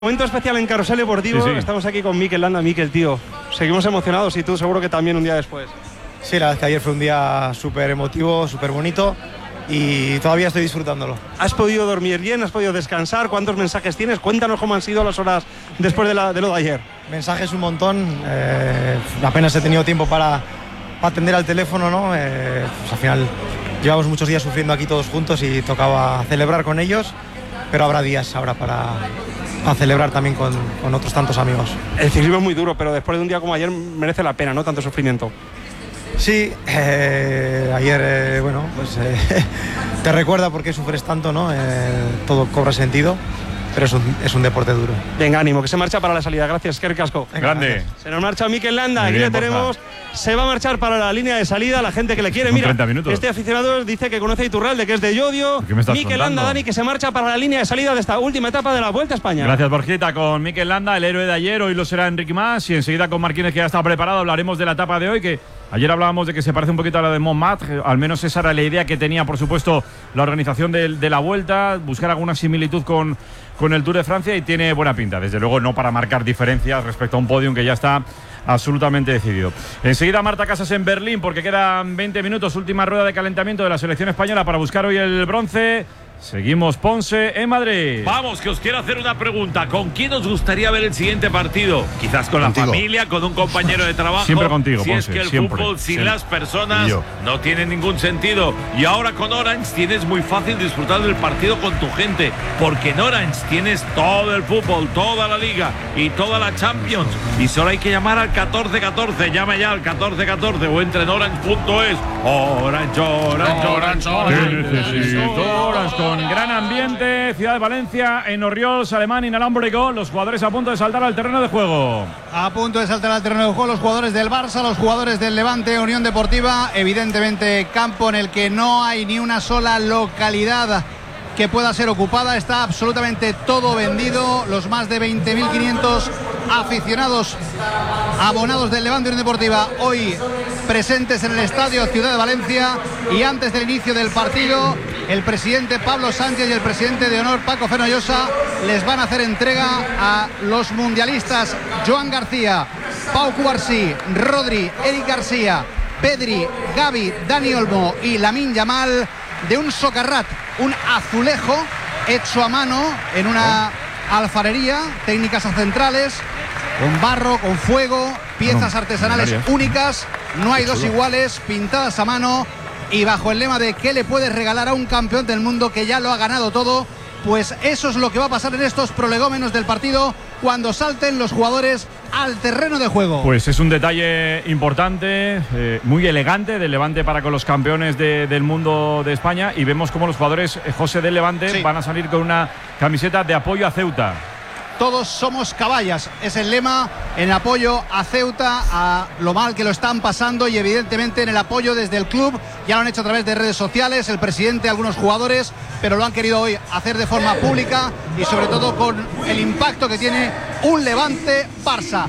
Momento especial en Carrusel Deportivo. Sí. Estamos aquí con Mikel Landa. Mikel, tío, seguimos emocionados y tú seguro que también un día después. Sí, la verdad es que ayer fue un día súper emotivo, súper bonito y todavía estoy disfrutándolo. ¿Has podido dormir bien? ¿Has podido descansar? ¿Cuántos mensajes tienes? Cuéntanos cómo han sido las horas después de lo de ayer. Mensajes un montón, apenas he tenido tiempo para atender al teléfono, ¿no? Pues al final llevamos muchos días sufriendo aquí todos juntos y tocaba celebrar con ellos, pero habrá días ahora para celebrar también con otros tantos amigos. El ciclismo es muy duro, pero después de un día como ayer merece la pena, ¿no? Tanto sufrimiento. Sí, ayer, bueno, pues te recuerda por qué sufres tanto, ¿no? Todo cobra sentido, pero es un deporte duro. Venga, ánimo, que se marcha para la salida. Gracias, Eskerrik asko. Grande. Se nos marcha Mikel Landa, Muy aquí bien, le tenemos. Se va a marchar para la línea de salida, la gente que le quiere. Son Mira, 30 minutos. este aficionado dice que conoce a Iturralde, que es de Llodio. ¿Qué me estás Mikel contando? Landa, Dani, que se marcha para la línea de salida de esta última etapa de la Vuelta a España. Gracias, Borjita, con Mikel Landa, el héroe de ayer. Hoy lo será Enrique Mas. Y enseguida con Marquínez, que ya está preparado, hablaremos de la etapa de hoy, que ayer hablábamos de que se parece un poquito a la de Montmartre. Al menos esa era la idea que tenía, por supuesto, la organización de la Vuelta. Buscar alguna similitud con el Tour de Francia, y tiene buena pinta. Desde luego no para marcar diferencias respecto a un podium que ya está absolutamente decidido. Enseguida Marta Casas en Berlín, porque quedan 20 minutos, última rueda de calentamiento de la selección española para buscar hoy el bronce. Seguimos Ponce en Madrid. Vamos, que os quiero hacer una pregunta. ¿Con quién os gustaría ver el siguiente partido? Quizás con Contigo. la familia, con un compañero de trabajo. Siempre contigo, Si es Ponce, que el siempre, fútbol sin siempre. las personas Y yo. no tiene ningún sentido. Y ahora con Orange tienes muy fácil disfrutar del partido con tu gente, porque en Orange tienes todo el fútbol, toda la liga y toda la Champions. Y solo hay que llamar al 1414. Llama ya al 1414 o entra en orange.es. Orange, Orange, Orange, ¿Qué necesito? Orange, con gran ambiente. Ciudad de Valencia, en Orriols, Alemán, inalámbrico. Los jugadores a punto de saltar al terreno de juego. A punto de saltar al terreno de juego los jugadores del Barça, los jugadores del Levante, Unión Deportiva. Evidentemente, campo en el que no hay ni una sola localidad que pueda ser ocupada. Está absolutamente todo vendido. Los más de 20.500 aficionados abonados del Levante Unión Deportiva hoy presentes en el estadio Ciudad de Valencia. Y antes del inicio del partido, el presidente Pablo Sánchez y el presidente de honor Paco Fenollosa les van a hacer entrega a los mundialistas Joan García, Pau Cubarsí, Rodri, Eric García, Pedri, Gavi, Dani Olmo y Lamine Yamal, de un socarrat, un azulejo hecho a mano en una alfarería, técnicas centrales, con barro, con fuego, piezas artesanales únicas, no hay dos iguales, pintadas a mano, y bajo el lema de ¿qué le puedes regalar a un campeón del mundo que ya lo ha ganado todo? Pues eso es lo que va a pasar en estos prolegómenos del partido cuando salten los jugadores al terreno de juego. Pues es un detalle importante, muy elegante del Levante para con los campeones del mundo de España, y vemos cómo los jugadores José del Levante van a salir con una camiseta de apoyo a Ceuta. Todos somos caballas, es el lema en apoyo a Ceuta, a lo mal que lo están pasando, y evidentemente en el apoyo desde el club. Ya lo han hecho a través de redes sociales, el presidente, algunos jugadores, pero lo han querido hoy hacer de forma pública y sobre todo con el impacto que tiene un Levante-Barça.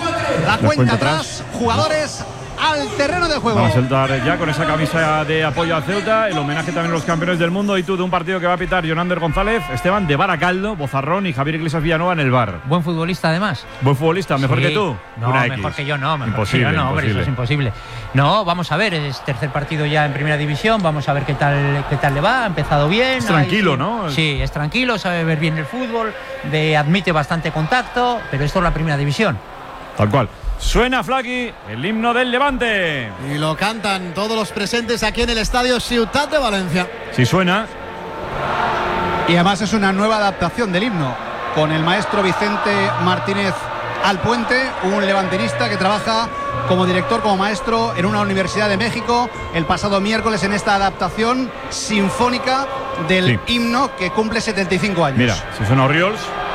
La cuenta atrás, jugadores al terreno de juego. Van a saltar ya con esa camisa de apoyo a Ceuta, el homenaje también a los campeones del mundo. Y tú, de un partido que va a pitar Jonander González, Esteban de Baracaldo, Bozarrón y Javier Iglesias Villanueva en el bar. Buen futbolista, además. Buen futbolista, mejor Sí. que tú. No, Una mejor X. que yo no. Mejor Imposible, que yo no, hombre, imposible. eso es imposible. No, vamos a ver, es tercer partido ya en primera división, vamos a ver qué tal le va. Ha empezado bien. Es tranquilo, ¿no? Sí, es tranquilo, sabe ver bien el fútbol, admite bastante contacto, pero esto es la primera división. Tal cual. Suena, Flaky, el himno del Levante. Y lo cantan todos los presentes aquí en el estadio Ciutat de Valencia. Si suena. Y además es una nueva adaptación del himno, con el maestro Vicente Martínez Alpuente, un levantinista que trabaja como director, como maestro en una universidad de México, el pasado miércoles en esta adaptación sinfónica del himno que cumple 75 años. Mira, si suena Orriols.